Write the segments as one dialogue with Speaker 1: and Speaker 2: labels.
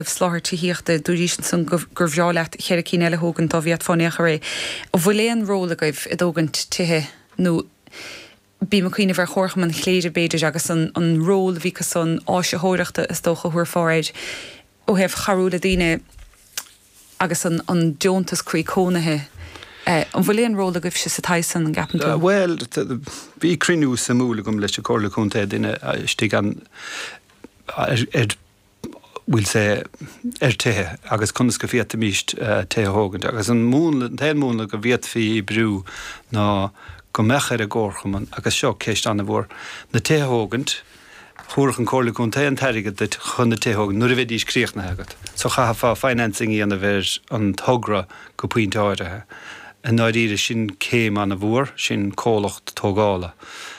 Speaker 1: Sláthir tííochta dúrísin san gur bhreálacht chéir cí eile thugann tá bhíad fánéach ré. ó bhfuléon róla goibh i dógant tuthe nó bí mar chuoine bhar chóircha an chléidir beidir agus an ról bhí san áiseóireachta is dócha thuair fáid ó hebh charúla daine agus an deontas crí cónathe. An bhfuléon róla goibh se sa taisan an gapan.
Speaker 2: Well, bhí crinú sa múla gom leis a cóla chunta duine stig an bhfuil sé tuthe agus chunas go fiat míist tuthe hógant agus an múna go bhíad fí brú ná go mechar a ggóchaman agus seo céist anna bhór na tuthe hógant chuach an cóla chunta an tairigad de chun na tuthe hógant nuair a bheith díos na agat. So chafa fá financing í anna bhéir an thogra go puinte áirithe. An náidíre sin céim anna bhór sin cólacht tógála.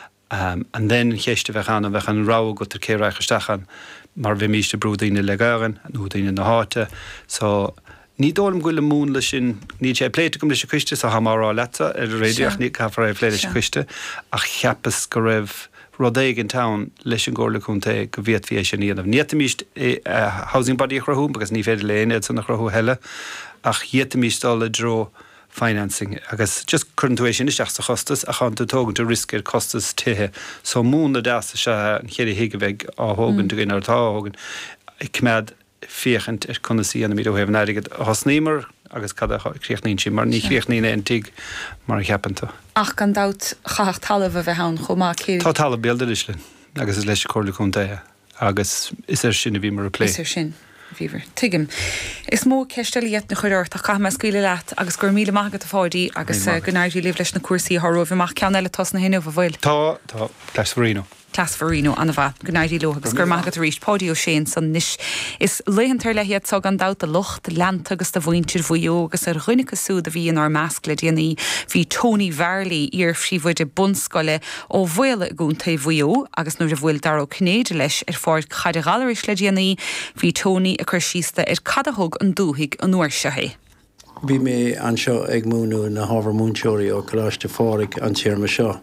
Speaker 2: And then cheiste bheith an rá go tar cérácha stachan mar bhí míiste brúdaine le gagan nó daine na háte. So ní dólam goil mún le sin ní sé pléite gom leis cuiste sa hamárá leta ar réideach ní cafa raibh léile cuiste ach cheappas go raibh rodéig an town leis an ggóla chunta go bhíad fí sin íanamh. Níta míist housing body a chrathú agus ní féidir léine san na chrathú heile ach dhieta míist ála dro financing agus just currentúéis sin isteach sa chostas a chan tú tógan tú riscir costas tuthe. So múna dása se an chéidir hiige bheith á hógan tú gin ar tá hógan cmead fiechant ar conasí anna míad ó hebh náirigad hosnímar agus cad chríochnaín sin mar ní chríochnaín antig mar cheapanta.
Speaker 1: Ach gan dát chaach talamh a bheith ann chomá céir.
Speaker 2: Tá talamh bealda islinn agus is leis cóla chunta agus is sin a bhí mar a plé.
Speaker 1: Is sin. Víver. Tuigim. Is mó ceisteliaat na chuirt a chama scuile leat agus gur míle mágad a fádaí agus gnáidí libh leis na cuasaí thróh amach cean eile tas na hinmh bhfuil.
Speaker 2: Tá Clasfarino.
Speaker 1: Clasfarino anna bheith gnáidí lo agus gur mágad a ríist pódio sin san níis is leihantar le hiad sag an dát a locht leant agus de bhaintir bhuió agus ar chuinnice súd a bhí an ar meascla déanaí hí Tony Verley ar sí bhuiide bunscoile ó bhfuil gúnta bhuió agus nuair a bhfuil daró cnéide leis ar fáid chaidegáiris le déanaí hí Tony a chur sísta ar cadathg an dúthaigh an nuair sethe.
Speaker 3: Bhí mé anseo ag múnú na Harvard Múnseirí ó choláiste fáric an tíarma seo.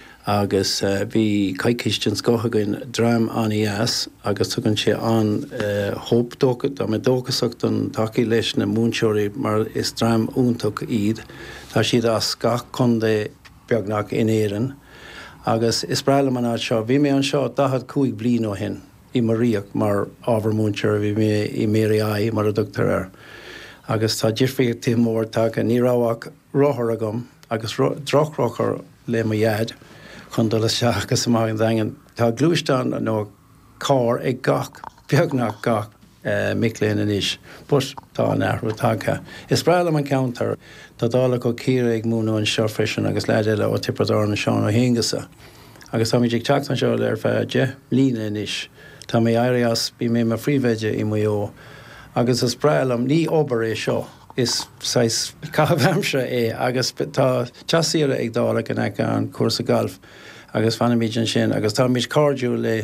Speaker 3: Agus bhí caiiciisten scothagain dream an IAS agus tugann sé an hópdógad a me dógasach an taí leis na múnseirí mar is dream úntaach iad. Tá siad as gach chundé beagnach in éan. Agus is breile man seo, bhí mé an seo 15 bliain ó hin I maríoch mar ábhar múnseirí bhí mé I méri mar a doctor Agus tá ddífriíoh tí mór tá a níráhaach rothar agam agus drochrochar le ma iad. Chundala seachas am hagan dagan. Tá glúisteán nó cá ag gach, beagnach gach miléan inis, but tá an airú tácha. Is breile an counter, tá dála go círe ag múnú an seo freisin agus leideile ó tipradár na seán ó hingasa. Agus tá mé ag teach an seo ar feide lína inis. Tá mé airias bí mé mar fríomhheide I mó. Agus is breile am ní obair é seo. Is sais cahabhamse agus tá chasíre ag dála an cuasa golf agus fanimiid an sin agus tá míid cardú le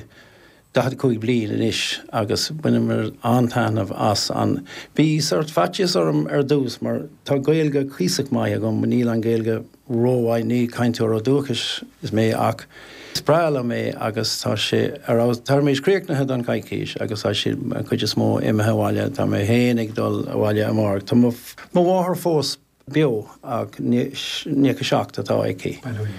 Speaker 3: 15 bliain inis agus buine antainmh as an bí sort fatjas orm dús mar tá gailge cuisaach mai agam níl an gailge róhaid ní caintú dúchas is mé ach sprála mé agus tá sé tar méid críocnathe an caiicís agus tá sé chuide smó imethe bháile tá mé héananig dul bháile amár. Tá má bháthar fós bio ag ní seachta tá aici.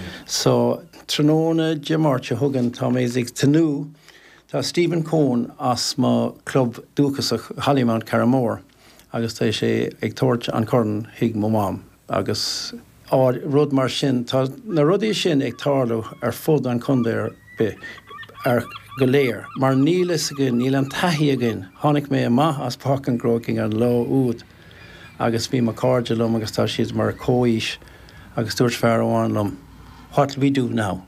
Speaker 3: So tróna de máirte thugann tá méid tanú tá Stephen Cohen as má club dúchasach Hallymount Caramór agus tá sé ag tóirt an corn hiag mo mám agus rud mar sin tá na rudí sin ag tarlú ar fud an chundéir be ar go léir mar nílas agin níl an taithí agin tháinig mé maith as pác an gróking an lo úd agus bhí mar cardilum agus tá siad mar cóis agus dúirt fear amháin lom what will we do now?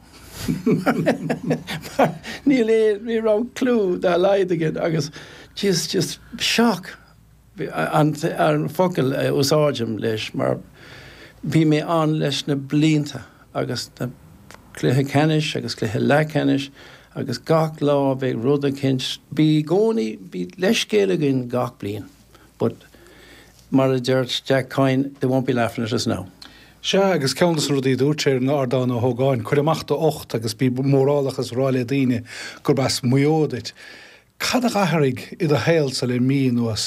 Speaker 3: Ní rá clú dá leid agin agus just shock an focail úsáidem leis mar bhí mé an leis na blianta agus na cluthe cenis agus cluthe le cenis agus gach lá bheith rud a cinint bí gcónaí bí leiscéile gin gach blian but mar a dúirt Jack Coyne they won't be laughing at us now.
Speaker 4: Se agus ceantas rudí dúirtéir na ardáin ó thugáin chuir amachta 8 agus bí mórálachas ráile daine gur bas muódait. Cad a gathraigh iad a héil sa le mí nuas